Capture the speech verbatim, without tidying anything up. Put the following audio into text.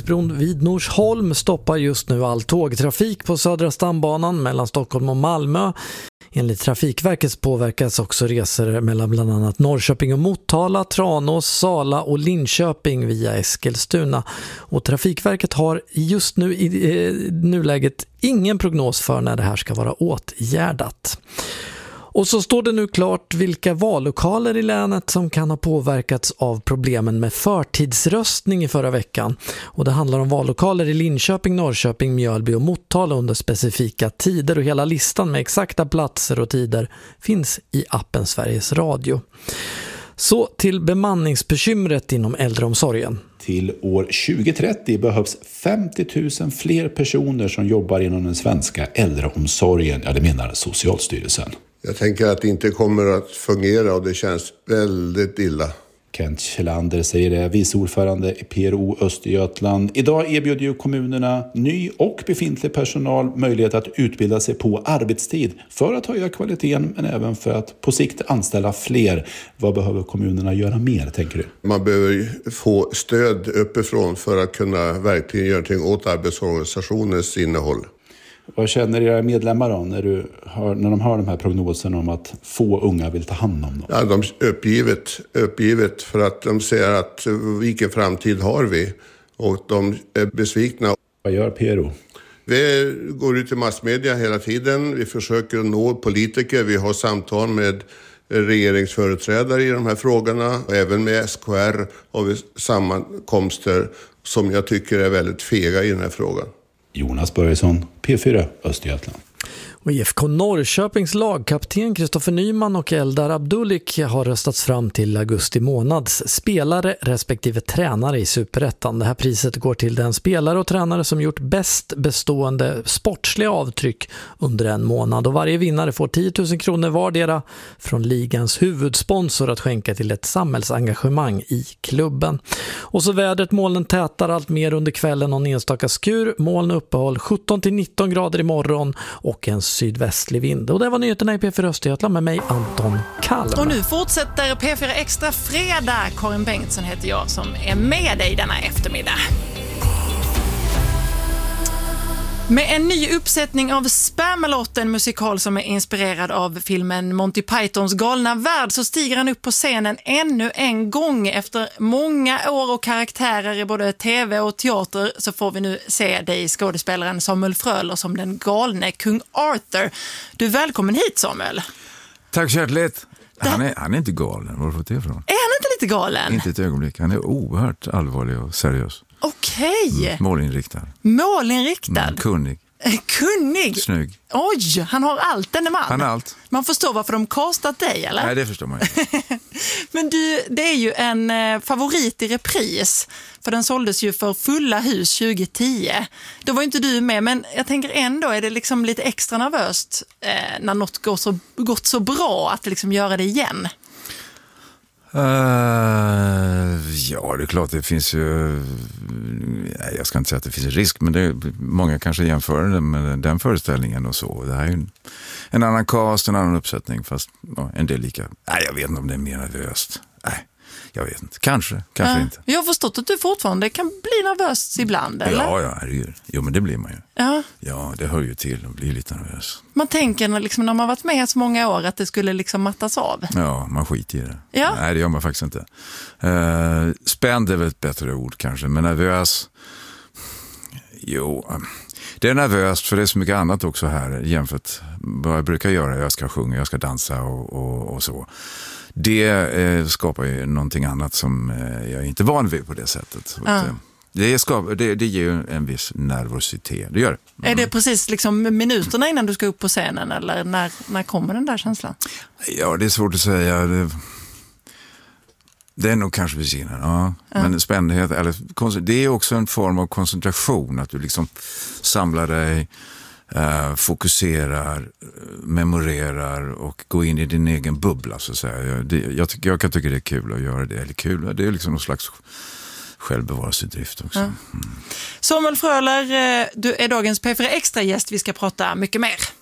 Öresundsbron vid Norsholm stoppar just nu all tågtrafik på Södra stambanan mellan Stockholm och Malmö. Enligt Trafikverket påverkas också resor mellan bland annat Norrköping och Motala, Tranås, Sala och Linköping via Eskilstuna. Och Trafikverket har just nu i eh, nuläget ingen prognos för när det här ska vara åtgärdat. Och så står det nu klart vilka vallokaler i länet som kan ha påverkats av problemen med förtidsröstning i förra veckan. Och det handlar om vallokaler i Linköping, Norrköping, Mjölby och Motala under specifika tider. Och hela listan med exakta platser och tider finns i appen Sveriges Radio. Så till bemanningsbekymret inom äldreomsorgen. Till år tjugo trettio behövs femtio tusen fler personer som jobbar inom den svenska äldreomsorgen. Ja, det menar Socialstyrelsen. Jag tänker att det inte kommer att fungera och det känns väldigt illa. Kent Kjellander säger det, vice ordförande i P R O Östergötland. Idag erbjuder ju kommunerna ny och befintlig personal möjlighet att utbilda sig på arbetstid för att höja kvaliteten men även för att på sikt anställa fler. Vad behöver kommunerna göra mer, tänker du? Man behöver få stöd uppifrån för att kunna verkligen göra någonting åt arbetsorganisationens innehåll. Vad känner era medlemmar då när, du hör, när de hör de här prognoserna om att få unga vill ta hand om dem? Ja, de är uppgivet, uppgivet för att de säger att vilken framtid har vi? Och de är besvikna. Vad gör P R O? Vi går ut i massmedia hela tiden. Vi försöker nå politiker. Vi har samtal med regeringsföreträdare i de här frågorna. Och även med S K R har vi sammankomster som jag tycker är väldigt fega i den här frågan. Jonas Börjesson, P fyra Östergötland. Och I F K Norrköpings lagkapten Kristoffer Nyman och Eldar Abdulik har röstats fram till augusti månads spelare respektive tränare i Superettan. Det här priset går till den spelare och tränare som gjort bäst bestående sportsliga avtryck under en månad. Och varje vinnare får tio tusen kronor vardera från ligans huvudsponsor att skänka till ett samhällsengagemang i klubben. Och så vädret, molnen tätar allt mer under kvällen och enstaka skur. Moln uppehåll sjutton till nitton grader imorgon och en sydvästlig vind. Och det var nyheterna i P fyra Östergötland med mig, Anton Kalm. Och nu fortsätter P fyra Extra fredag. Karin Bengtsson heter jag som är med dig denna eftermiddag. Med en ny uppsättning av Spamalot, en musikal som är inspirerad av filmen Monty Pythons galna värld, så stiger han upp på scenen ännu en gång. Efter många år och karaktärer i både tv och teater så får vi nu se dig skådespelaren Samuel Fröler som den galne kung Arthur. Du är välkommen hit, Samuel. Tack kärligt. Han är, han är inte galen. Var har du fått det ifrån? Är han inte lite galen? Inte ett ögonblick. Han är oerhört allvarlig och seriös. Okej. Mm, målinriktad. Målinriktad. Mm, kunnig. Kunnig. Snygg. Oj, han har allt, den man. Han har allt. Man förstår varför de kastat dig, eller? Nej, det förstår man inte. Men du, det är ju en eh, favorit i repris. För den såldes ju för fulla hus tjugo tio. Då var ju inte du med, men jag tänker ändå är det liksom lite extra nervöst eh, när något går så, gått så bra att liksom göra det igen. Uh, ja, det är klart det finns ju, nej, jag ska inte säga att det finns risk, men det är, många kanske jämför det med den föreställningen och så. Det här är ju en, en annan cast, en annan uppsättning, fast ja, en del lika. Nej, jag vet inte om det är mer nervöst. Nej, jag vet inte. Kanske, kanske ja, inte. Jag har förstått att du fortfarande kan bli nervös ibland, eller? Ja, ja, herregud. Jo, men det blir man ju. Ja. Ja, det hör ju till att bli lite nervös. Man tänker liksom, när man varit med så många år att det skulle liksom mattas av. Ja, man skiter i det. Ja. Nej, det gör man faktiskt inte. Uh, spänd är väl ett bättre ord kanske, men nervös... Jo... Det är nervöst för det är så mycket annat också här jämfört vad jag brukar göra. Jag ska sjunga, jag ska dansa och, och, och så. Det eh, skapar ju någonting annat som eh, jag är inte van vid på det sättet. Ja. Att, eh, det, skapar, det, det ger ju en viss nervositet. Det gör det. Mm. Är det precis liksom minuterna innan du ska upp på scenen eller när, när kommer den där känslan? Ja, det är svårt att säga. Det, det är nog kanske vid sidan, ja. ja. Men spännhet, eller, det är också en form av koncentration. Att du liksom samlar dig, eh, fokuserar, memorerar och går in i din egen bubbla, så att säga. Det, jag, tycker, jag kan tycka det är kul att göra det. Eller kul, det är liksom någon slags självbevarelsedrift också. Ja. Mm. Samuel Fröler, du är dagens P fyra Extra gäst. Vi ska prata mycket mer.